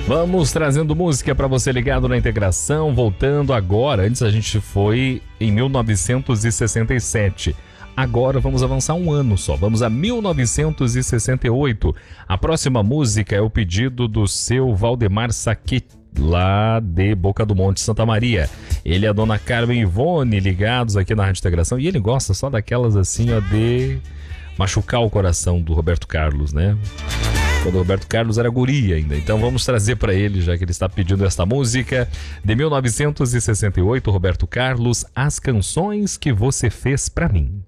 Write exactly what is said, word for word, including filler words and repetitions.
Vamos trazendo música para você ligado na integração, voltando agora. Antes a gente foi em mil novecentos e sessenta e sete. Agora vamos avançar um ano só, vamos a mil novecentos e sessenta e oito. A próxima música é o pedido do seu Valdemar Saquete, lá de Boca do Monte, Santa Maria. Ele e a dona Carmen Ivone ligados aqui na Rádio Integração, e ele gosta só daquelas assim, ó, de machucar o coração do Roberto Carlos, né? Quando o Roberto Carlos era guri ainda. Então vamos trazer para ele, já que ele está pedindo esta música de mil novecentos e sessenta e oito, Roberto Carlos, As Canções que Você Fez Pra Mim.